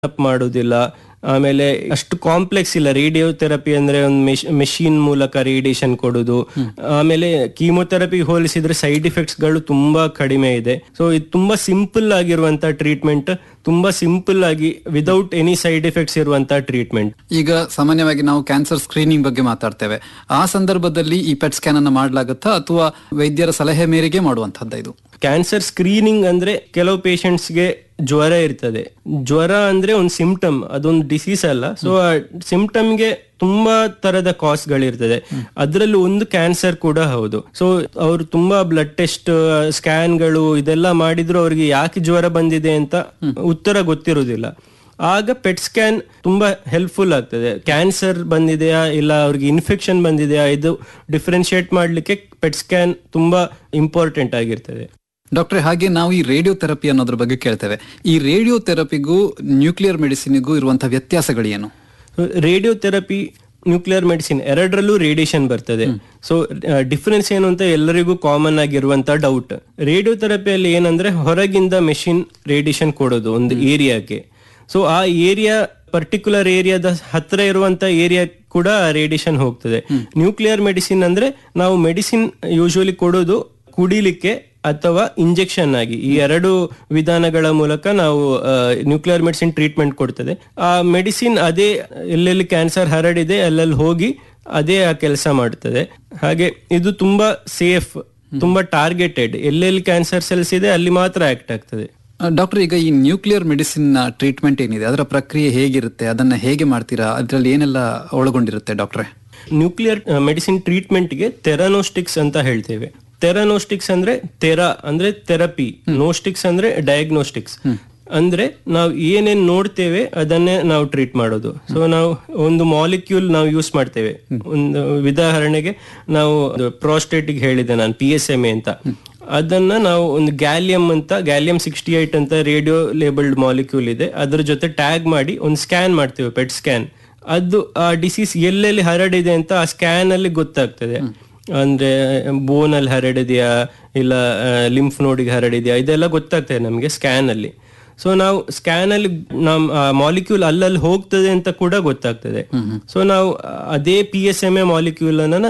Up ಮಾಡೋದಿಲ್ಲ. ಆಮೇಲೆ ಅಷ್ಟು ಕಾಂಪ್ಲೆಕ್ಸ್ ಇಲ್ಲ. ರೇಡಿಯೋಥೆರಪಿ ಅಂದ್ರೆ ಒಂದು ಮೆಷಿನ್ ಮೂಲಕ ರೇಡಿಯೇಷನ್ ಕೊಡುದು. ಆಮೇಲೆ ಕೀಮೋಥೆರಪಿ ಹೋಲಿಸಿದ್ರೆ ಸೈಡ್ ಎಫೆಕ್ಟ್ಸ್ ಗಳು ತುಂಬಾ ಕಡಿಮೆ ಇದೆ. ಸೊ ಇದು ತುಂಬಾ ಸಿಂಪಲ್ ಆಗಿರುವಂತ ಟ್ರೀಟ್ಮೆಂಟ್, ತುಂಬಾ ಸಿಂಪಲ್ ಆಗಿ ವಿದೌಟ್ ಎನಿ ಸೈಡ್ ಎಫೆಕ್ಟ್ಸ್ ಇರುವಂತ ಟ್ರೀಟ್ಮೆಂಟ್. ಈಗ ಸಾಮಾನ್ಯವಾಗಿ ನಾವು ಕ್ಯಾನ್ಸರ್ ಸ್ಕ್ರೀನಿಂಗ್ ಬಗ್ಗೆ ಮಾತಾಡ್ತೇವೆ. ಆ ಸಂದರ್ಭದಲ್ಲಿ ಈ ಪೆಟ್ ಸ್ಕ್ಯಾನ್ ಅನ್ನು ಮಾಡಲಾಗುತ್ತಾ ಅಥವಾ ವೈದ್ಯರ ಸಲಹೆ ಮೇರೆಗೆ ಮಾಡುವಂತಹದ್ದು ಇದು? ಕ್ಯಾನ್ಸರ್ ಸ್ಕ್ರೀನಿಂಗ್ ಅಂದ್ರೆ ಕೆಲವು ಪೇಷಂಟ್ಸ್ಗೆ ಜ್ವರ ಇರ್ತದೆ. ಜ್ವರ ಅಂದ್ರೆ ಒಂದು ಸಿಂಪ್ಟಮ್, ಅದೊಂದು ಡಿಸೀಸ್ ಅಲ್ಲ. ಸೊ ಆ ಸಿಂಪ್ಟಮ್ಗೆ ತುಂಬಾ ತರದ ಕಾಸ್ ಗಳಿರ್ತದೆ. ಅದರಲ್ಲಿ ಒಂದು ಕ್ಯಾನ್ಸರ್ ಕೂಡ ಹೌದು. ಸೊ ಅವರು ತುಂಬಾ ಬ್ಲಡ್ ಟೆಸ್ಟ್, ಸ್ಕ್ಯಾನ್ಗಳು ಇದೆಲ್ಲ ಮಾಡಿದ್ರು ಅವ್ರಿಗೆ ಯಾಕೆ ಜ್ವರ ಬಂದಿದೆ ಅಂತ ಉತ್ತರ ಗೊತ್ತಿರುವುದಿಲ್ಲ. ಆಗ ಪೆಟ್ ಸ್ಕ್ಯಾನ್ ತುಂಬಾ ಹೆಲ್ಪ್ಫುಲ್ ಆಗ್ತದೆ. ಕ್ಯಾನ್ಸರ್ ಬಂದಿದೆಯಾ ಇಲ್ಲ ಅವ್ರಿಗೆ ಇನ್ಫೆಕ್ಷನ್ ಬಂದಿದೆಯಾ ಇದು ಡಿಫ್ರೆನ್ಶಿಯೇಟ್ ಮಾಡ್ಲಿಕ್ಕೆ ಪೆಟ್ ಸ್ಕ್ಯಾನ್ ತುಂಬಾ ಇಂಪಾರ್ಟೆಂಟ್ ಆಗಿರ್ತದೆ. ಡಾಕ್ಟ್ರೆ, ಹಾಗೆ ನಾವು ಈ ರೇಡಿಯೋಥೆರಪಿ ಅನ್ನೋದ್ರ ಬಗ್ಗೆ ಕೇಳ್ತೇವೆ. ಈ ರೇಡಿಯೋಥೆರಪಿಗೂ ನ್ಯೂಕ್ಲಿಯರ್ ಮೆಡಿಸಿನ್ಗೂ ಇರುವಂತಹ ವ್ಯತ್ಯಾಸಗಳೇನು? ರೇಡಿಯೋಥೆರಪಿ, ನ್ಯೂಕ್ಲಿಯರ್ ಮೆಡಿಸಿನ್ ಎರಡರಲ್ಲೂ ರೇಡಿಯೇಷನ್ ಬರ್ತದೆ. ಸೊ ಡಿಫರೆನ್ಸ್ ಏನು ಅಂತ ಎಲ್ಲರಿಗೂ ಕಾಮನ್ ಆಗಿರುವಂತ ಡೌಟ್. ರೇಡಿಯೋಥೆರಪಿಯಲ್ಲಿ ಏನಂದ್ರೆ ಹೊರಗಿಂದ ಮೆಷಿನ್ ರೇಡಿಯೇಷನ್ ಕೊಡೋದು ಒಂದು ಏರಿಯಾಗೆ. ಸೊ ಆ ಏರಿಯಾ ಪರ್ಟಿಕ್ಯುಲರ್ ಏರಿಯಾದ ಹತ್ರ ಇರುವಂತ ಏರಿಯಾ ಕೂಡ ರೇಡಿಯೇಷನ್ ಹೋಗ್ತದೆ. ನ್ಯೂಕ್ಲಿಯರ್ ಮೆಡಿಸಿನ್ ಅಂದ್ರೆ ನಾವು ಮೆಡಿಸಿನ್ ಯೂಶುವಲಿ ಕೊಡೋದು ಕುಡಿಲಿಕ್ಕೆ ಅಥವಾ ಇಂಜೆಕ್ಷನ್ ಆಗಿ, ಈ ಎರಡು ವಿಧಾನಗಳ ಮೂಲಕ ನಾವು ನ್ಯೂಕ್ಲಿಯರ್ ಮೆಡಿಸಿನ್ ಟ್ರೀಟ್ಮೆಂಟ್ ಕೊಡ್ತದೆ. ಆ ಮೆಡಿಸಿನ್ ಅದೇ ಎಲ್ಲೆಲ್ಲಿ ಕ್ಯಾನ್ಸರ್ ಹರಡಿದೆ ಅಲ್ಲಲ್ಲಿ ಹೋಗಿ ಅದೇ ಆ ಕೆಲಸ ಮಾಡ್ತದೆ. ಹಾಗೆ ಇದು ತುಂಬಾ ಸೇಫ್, ತುಂಬಾ ಟಾರ್ಗೆಟೆಡ್. ಎಲ್ಲೆಲ್ಲಿ ಕ್ಯಾನ್ಸರ್ ಸೆಲ್ಸ್ ಇದೆ ಅಲ್ಲಿ ಮಾತ್ರ ಆಕ್ಟ್ ಆಗ್ತದೆ. ಡಾಕ್ಟರ್, ಈಗ ಈ ನ್ಯೂಕ್ಲಿಯರ್ ಮೆಡಿಸಿನ್ ಟ್ರೀಟ್ಮೆಂಟ್ ಏನಿದೆ ಅದರ ಪ್ರಕ್ರಿಯೆ ಹೇಗಿರುತ್ತೆ, ಅದನ್ನ ಹೇಗೆ ಮಾಡ್ತೀರಾ, ಅದರಲ್ಲಿ ಏನೆಲ್ಲ ಒಳಗೊಂಡಿರುತ್ತೆ ಡಾಕ್ಟ್ರೆ? ನ್ಯೂಕ್ಲಿಯರ್ ಮೆಡಿಸಿನ್ ಟ್ರೀಟ್ಮೆಂಟ್ಗೆ ಥೆರಾನೋಸ್ಟಿಕ್ಸ್ ಅಂತ ಹೇಳ್ತೇವೆ. ಥೆರಾನೋಸ್ಟಿಕ್ಸ್ ಅಂದ್ರೆ ಅಂದ್ರೆ ಥೆರಪಿ, ನೋಸ್ಟಿಕ್ಸ್ ಅಂದ್ರೆ ಡಯಾಗ್ನೋಸ್ಟಿಕ್ಸ್. ಅಂದ್ರೆ ನಾವು ಏನೇನ್ ನೋಡ್ತೇವೆ ಅದನ್ನೇ ನಾವು ಟ್ರೀಟ್ ಮಾಡೋದು. ಸೊ ನಾವು ಒಂದು ಮಾಲಿಕ್ಯೂಲ್ ನಾವು ಯೂಸ್ ಮಾಡ್ತೇವೆ. ಒಂದು ಉದಾಹರಣೆಗೆ ನಾವು ಪ್ರಾಸ್ಟೇಟ್ ಹೇಳಿದೆ ನಾನು, PSMA ಅಂತ. ಅದನ್ನ ನಾವು ಒಂದು ಗ್ಯಾಲಿಯಂ 68 ಅಂತ ರೇಡಿಯೋ ಲೇಬಲ್ಡ್ ಮಾಲಿಕ್ಯೂಲ್ ಇದೆ, ಅದ್ರ ಜೊತೆ ಟ್ಯಾಗ್ ಮಾಡಿ ಒಂದು ಸ್ಕ್ಯಾನ್ ಮಾಡ್ತೇವೆ, ಪೆಟ್ ಸ್ಕ್ಯಾನ್. ಅದು ಆ ಡಿಸೀಸ್ ಎಲ್ಲೆಲ್ಲಿ ಹರಡಿದೆ ಅಂತ ಆ ಸ್ಕ್ಯಾನ್ ಅಲ್ಲಿ ಗೊತ್ತಾಗ್ತದೆ. ಅಂದ್ರೆ ಬೋನ್ ಅಲ್ಲಿ ಹರಡಿದೆಯಾ ಇಲ್ಲ ಲಿಂಫ್ ನೋಡಿಗೆ ಹರಡಿದೆಯಾ ಇದೆಲ್ಲ ಗೊತ್ತಾಗ್ತದೆ ನಮ್ಗೆ ಸ್ಕ್ಯಾನ್ ಅಲ್ಲಿ. ಸೊ ನಾವು ಸ್ಕ್ಯಾನ್ ಅಲ್ಲಿ ನಮ್ ಮಾಲಿಕ್ಯೂಲ್ ಅಲ್ಲಲ್ಲಿ ಹೋಗ್ತದೆ ಅಂತ ಕೂಡ ಗೊತ್ತಾಗ್ತದೆ. ಸೊ ನಾವು ಅದೇ PSMA ಮಾಲಿಕ್ಯೂಲ್ ಅನ್ನ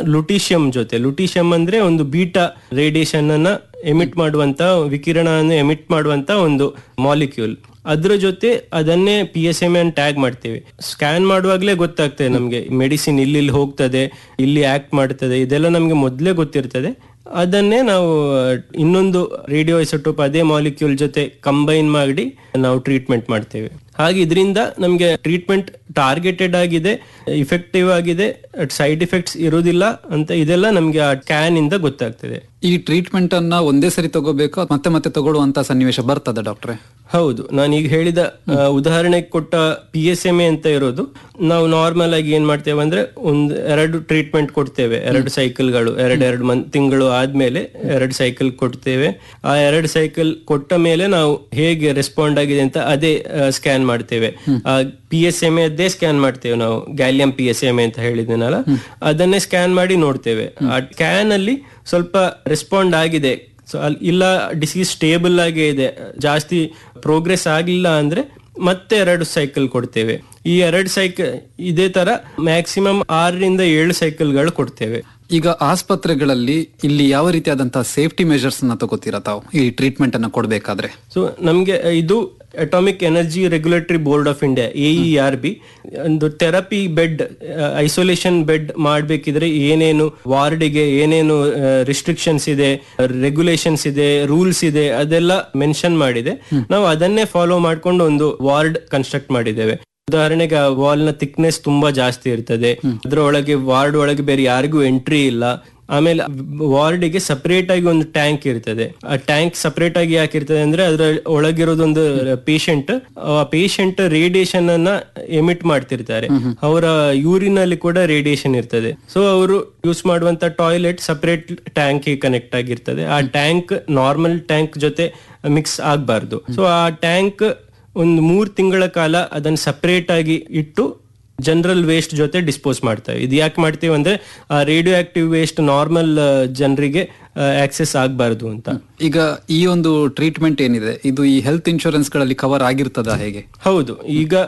ಲುಟೀಷಿಯಂ ಅಂದ್ರೆ ಒಂದು ಬೀಟಾ ರೇಡಿಯೇಷನ್ ಅನ್ನ ಎಮಿಟ್ ಮಾಡುವಂತ, ವಿಕಿರಣವನ್ನು ಎಮಿಟ್ ಮಾಡುವಂತ ಒಂದು ಮಾಲಿಕ್ಯೂಲ್, ಅದ್ರ ಜೊತೆ ಅದನ್ನೇ PSMA ಅನ್ನು ಟ್ಯಾಗ್ ಮಾಡ್ತೇವೆ. ಸ್ಕ್ಯಾನ್ ಮಾಡುವಾಗ್ಲೇ ಗೊತ್ತಾಗ್ತದೆ ನಮ್ಗೆ ಮೆಡಿಸಿನ್ ಇಲ್ಲಿ ಹೋಗ್ತದೆ, ಇಲ್ಲಿ ಆಕ್ಟ್ ಮಾಡ್ತದೆ, ಇದೆಲ್ಲ ನಮ್ಗೆ ಮೊದ್ಲೇ ಗೊತ್ತಿರ್ತದೆ. ಅದನ್ನೇ ನಾವು ಇನ್ನೊಂದು ರೇಡಿಯೋ ಐಸೋಟೋಪ್ ಅದೇ ಮಾಲಿಕ್ಯೂಲ್ ಜೊತೆ ಕಂಬೈನ್ ಮಾಡಿ ನಾವು ಟ್ರೀಟ್ಮೆಂಟ್ ಮಾಡ್ತೇವೆ. ಹಾಗೆ ಇದರಿಂದ ನಮ್ಗೆ ಟ್ರೀಟ್ಮೆಂಟ್ ಟಾರ್ಗೆಟೆಡ್ ಆಗಿದೆ, ಇಫೆಕ್ಟಿವ್ ಆಗಿದೆ, ಸೈಡ್ ಎಫೆಕ್ಟ್ಸ್ ಇರುವುದಿಲ್ಲ ಅಂತ ಇದೆಲ್ಲ ನಮ್ಗೆ ಆ ಸ್ಕ್ಯಾನ್ ಇಂದ ಗೊತ್ತಾಗ್ತದೆ. ಈ ಟ್ರೀಟ್ಮೆಂಟ್ ಅನ್ನ ಒಂದೇ ಸರಿ ತಗೋಬೇಕು, ಮತ್ತೆ ತಗೊಳ್ಳುವಂತ ಸನ್ನಿವೇಶ ಬರ್ತದ ಡಾಕ್ಟ್ರೆ? ಹೌದು, ನಾನು ಈಗ ಹೇಳಿದ ಉದಾಹರಣೆಗೆ ಕೊಟ್ಟ PSMA ಅಂತ ಇರೋದು, ನಾವು ನಾರ್ಮಲ್ ಆಗಿ ಏನ್ ಮಾಡ್ತೇವೆ ಅಂದ್ರೆ ಒಂದು 2 ಟ್ರೀಟ್ಮೆಂಟ್ ಕೊಡ್ತೇವೆ, 2 ಸೈಕಲ್ಗಳು, 2 ತಿಂಗಳು ಆದ್ಮೇಲೆ 2 ಸೈಕಲ್ ಕೊಡ್ತೇವೆ. ಆ 2 ಸೈಕಲ್ ಕೊಟ್ಟ ಮೇಲೆ ನಾವು ಹೇಗೆ ರೆಸ್ಪಾಂಡ್ ಆಗಿದೆ ಅಂತ ಅದೇ ಸ್ಕ್ಯಾನ್ ಮಾಡ್ತೇವೆ. ಆ PSMA ಅದೇ ಸ್ಕ್ಯಾನ್ ಮಾಡ್ತೇವೆ ನಾವು, ಗ್ಯಾಲಿಯಂ PSMA ಅಂತ ಹೇಳಿದ್ನಲ್ಲ, ಅದನ್ನೇ ಸ್ಕ್ಯಾನ್ ಮಾಡಿ ನೋಡ್ತೇವೆ. ಆ ಸ್ಕ್ಯಾನ್ ಅಲ್ಲಿ ಸ್ವಲ್ಪ ರೆಸ್ಪಾಂಡ್ ಆಗಿದೆ, ಇಲ್ಲ ಡಿಸೀಸ್ ಸ್ಟೇಬಲ್ ಆಗೇ ಇದೆ, ಜಾಸ್ತಿ ಪ್ರೋಗ್ರೆಸ್ ಆಗಿಲ್ಲ ಅಂದ್ರೆ ಮತ್ತೆ 2 ಸೈಕಲ್ ಕೊಡ್ತೇವೆ. ಈ 2 ಸೈಕಲ್ ಇದೇ ತರ ಮ್ಯಾಕ್ಸಿಮಮ್ 6 ರಿಂದ 7 ಸೈಕಲ್ಗಳು ಕೊಡ್ತೇವೆ. ಈಗ ಆಸ್ಪತ್ರೆಗಳಲ್ಲಿ ಇಲ್ಲಿ ಯಾವ ರೀತಿಯಾದಂತಹ ಸೇಫ್ಟಿ ಮೆಜರ್ಸ್ ಅನ್ನ ತಗೋತೀರಾ ತಾವು ಈ ಟ್ರೀಟ್ಮೆಂಟ್ ಅನ್ನ ಕೊಡ್ಬೇಕಾದ್ರೆ? ಸೊ ನಮ್ಗೆ ಇದು atomic energy regulatory board of India, AERB, ಒಂದು ಥೆರಪಿ ಬೆಡ್, ಐಸೋಲೇಷನ್ ಬೆಡ್ ಮಾಡ್ಬೇಕಿದ್ರೆ ಏನೇನು ವಾರ್ಡ್ಗೆ ಏನೇನು ರಿಸ್ಟ್ರಿಕ್ಷನ್ಸ್ ಇದೆ, ರೆಗ್ಯುಲೇಷನ್ಸ್ ಇದೆ, ರೂಲ್ಸ್ ಇದೆ, ಅದೆಲ್ಲ ಮೆನ್ಷನ್ ಮಾಡಿದೆ. ನಾವು ಅದನ್ನೇ ಫಾಲೋ ಮಾಡ್ಕೊಂಡು ಒಂದು ವಾರ್ಡ್ ಕನ್ಸ್ಟ್ರಕ್ಟ್ ಮಾಡಿದ್ದೇವೆ. ಉದಾಹರಣೆಗೆ ಆ ವಾಲ್ ನ ಥಿಕ್ನೆಸ್ ತುಂಬಾ ಜಾಸ್ತಿ ಇರ್ತದೆ, ಅದ್ರ ಒಳಗೆ ವಾರ್ಡ್ ಒಳಗೆ ಬೇರೆ ಯಾರಿಗೂ ಎಂಟ್ರಿ ಇಲ್ಲ. ಆಮೇಲೆ ವಾರ್ಡಿಗೆ ಸಪರೇಟ್ ಆಗಿ ಒಂದು ಟ್ಯಾಂಕ್ ಇರ್ತದೆ. ಆ ಟ್ಯಾಂಕ್ ಸಪರೇಟ್ ಆಗಿ ಯಾಕಿರ್ತದೆ ಅಂದ್ರೆ ಅದ್ರ ಒಳಗಿರೋದೊಂದು ಪೇಷಂಟ್ ರೇಡಿಯೇಷನ್ ಅನ್ನ ಎಮಿಟ್ ಮಾಡ್ತಿರ್ತಾರೆ, ಅವರ ಯೂರಿನ್ ಅಲ್ಲಿ ಕೂಡ ರೇಡಿಯೇಷನ್ ಇರ್ತದೆ. ಸೊ ಅವರು ಯೂಸ್ ಮಾಡುವಂತ ಟಾಯ್ಲೆಟ್ ಸಪರೇಟ್ ಟ್ಯಾಂಕ್ ಕನೆಕ್ಟ್ ಆಗಿರ್ತದೆ. ಆ ಟ್ಯಾಂಕ್ ನಾರ್ಮಲ್ ಟ್ಯಾಂಕ್ ಜೊತೆ ಮಿಕ್ಸ್ ಆಗ್ಬಾರ್ದು. ಸೊ ಆ ಟ್ಯಾಂಕ್ ಒಂದು 3 ತಿಂಗಳ ಕಾಲ ಅದನ್ನ ಸಪರೇಟ್ ಆಗಿ ಇಟ್ಟು ಜನರಲ್ ವೇಸ್ಟ್ ಜೊತೆ ಡಿಸ್ಪೋಸ್ ಮಾಡ್ತೇವೆ. ಇದು ಯಾಕೆ ಮಾಡ್ತೀವಿ ಅಂದ್ರೆ ಆ ರೇಡಿಯೋ ಆಕ್ಟಿವ್ ವೇಸ್ಟ್ ನಾರ್ಮಲ್ ಜನರಿಗೆ ಆಕ್ಸೆಸ್ ಆಗಬಾರ್ದು ಅಂತ. ಈಗ ಈ ಒಂದು ಟ್ರೀಟ್ಮೆಂಟ್ ಏನಿದೆ ಇದು ಈ ಹೆಲ್ತ್ ಇನ್ಶೂರೆನ್ಸ್ ಗಳಲ್ಲಿ ಕವರ್ ಆಗಿರ್ತದ ಹೇಗೆ? ಹೌದು, ಈಗ